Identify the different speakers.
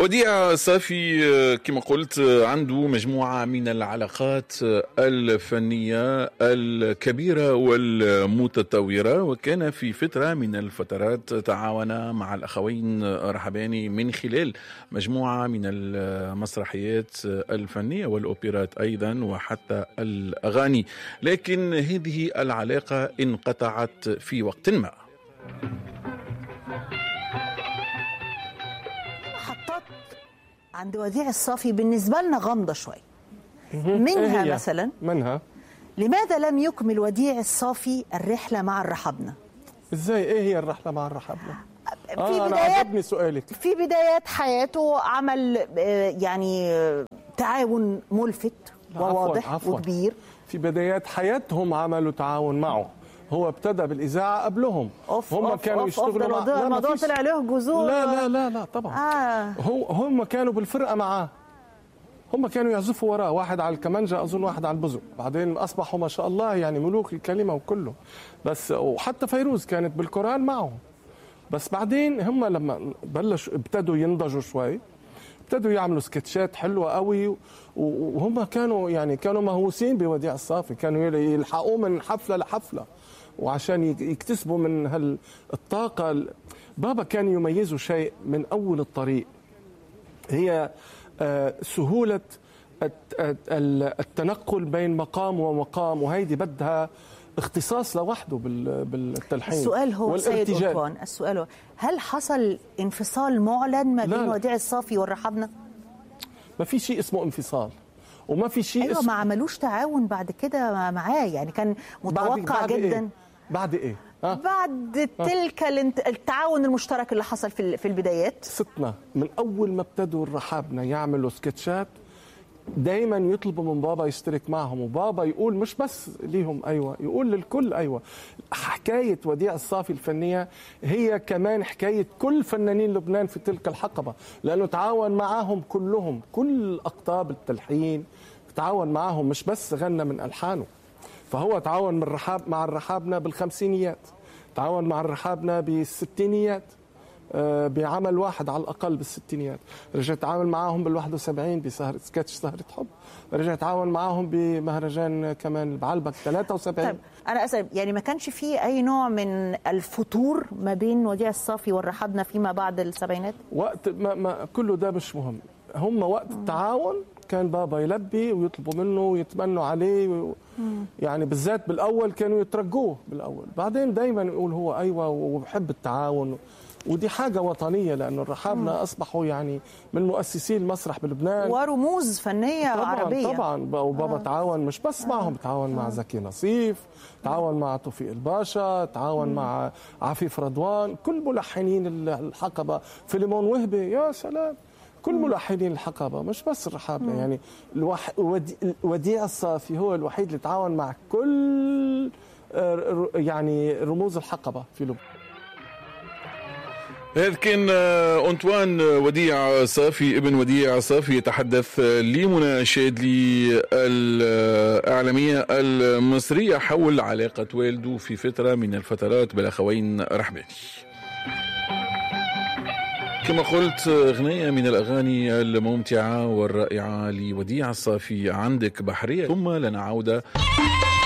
Speaker 1: وديع صافي كما قلت عنده مجموعة من العلاقات الفنية الكبيرة والمتطورة، وكان في فترة من الفترات تعاون مع الأخوين رحباني من خلال مجموعة من المسرحيات الفنية والأوبرات أيضا وحتى الأغاني، لكن هذه العلاقة انقطعت في وقت ما.
Speaker 2: عند وديع الصافي بالنسبة لنا غامضة شوي. منها مثلا لماذا لم يكمل وديع الصافي الرحلة مع الرحبنة؟
Speaker 3: ازاي؟ ايه هي الرحلة مع الرحبنة؟
Speaker 2: أنا
Speaker 3: عجبني سؤالك.
Speaker 2: في بدايات حياته عمل يعني تعاون ملفت وواضح وكبير.
Speaker 3: في بدايات حياتهم عملوا تعاون معه. هو ابتدى بالإذاعة قبلهم. هم كانوا يشتغلوا مع
Speaker 2: الموضوع طلع له جذور.
Speaker 3: لا طبعا. هم كانوا بالفرقة معاه. هم كانوا يعزفوا وراه، واحد على الكمانجة أظن واحد على البزق، بعدين أصبحوا ما شاء الله يعني ملوك الكلمة وكله. بس وحتى فيروز كانت بالقرآن معه. بس بعدين هم لما ابتدوا ينضجوا شوي، ابتدوا يعملوا سكتشات حلوة قوي، وهم كانوا مهووسين بوديع الصافي، كانوا يلحقوه من حفلة لحفلة وعشان يكتسبوا من الطاقة. بابا كان يميزه شيء من أول الطريق، هي سهولة التنقل بين مقام ومقام، وهيدي بدها اختصاص لوحده بالتلحين.
Speaker 2: السؤال هو سيد أنطوان، السؤال هو هل حصل انفصال معلن ما بين وديع الصافي والرحبنة؟
Speaker 3: ما في شيء اسمه انفصال، وما في شيء
Speaker 2: ما عملوش تعاون بعد كده معاه، يعني كان متوقع
Speaker 3: بعد
Speaker 2: جدا.
Speaker 3: إيه؟ بعد ايه؟
Speaker 2: بعد تلك التعاون المشترك اللي حصل في البدايات.
Speaker 3: ستنا من اول ما ابتدوا الرحابنة يعملوا سكتشات دايما يطلبوا من بابا يشترك معهم، وبابا يقول مش بس ليهم ايوه، يقول للكل ايوه. حكايه وديع الصافي الفنيه هي كمان حكايه كل فنانين لبنان في تلك الحقبه، لانه تعاون معهم كلهم، كل اقطاب التلحين تعاون معهم، مش بس غنى من الحانه. فهو تعاون مع الرحابنة بالخمسينيات، تعاون مع الرحابنة بالستينيات، بعمل واحد على الأقل بالستينيات، رجع تعاون معاهم بال71 بسهرة سكتش سهرة حب، رجع تعاون معاهم بمهرجان كمان بعلبك 73.
Speaker 2: طيب أنا أسأل، يعني ما كانش فيه أي نوع من الفتور ما بين وديع الصافي والرحابنة فيما بعد السبعينات؟
Speaker 3: وقت ما كله ده مش مهم، هم وقت التعاون كان بابا يلبي ويطلبوا منه ويتمنوا عليه يعني بالذات بالأول كانوا يترجوه بالأول، بعدين دايما يقول هو أيوة وبحب التعاون، ودي حاجة وطنية لأنه الرحابنة أصبحوا يعني من مؤسسي المسرح بلبنان
Speaker 2: ورموز فنية
Speaker 3: طبعاً
Speaker 2: عربية.
Speaker 3: طبعا. وبابا تعاون مش بس معهم، تعاون مع زكي نصيف، تعاون مع توفيق الباشا، تعاون مع عفيف رضوان، كل ملحنين الحقبة، فيليمون وهبي، يا سلام، كل ملحنين الحقبة مش بس الرحابنة. يعني وديع الصافي هو الوحيد اللي تعاون مع كل يعني رموز الحقبة في لبنان.
Speaker 1: لكن أنطوان وديع صافي ابن وديع صافي يتحدث لمنى شادلي الإعلامية المصرية حول علاقة والده في فترة من الفترات بالأخوين رحباني. كما قلت غنية من الأغاني الممتعة والرائعة لوديع الصافي عندك بحرية، ثم لنا عودة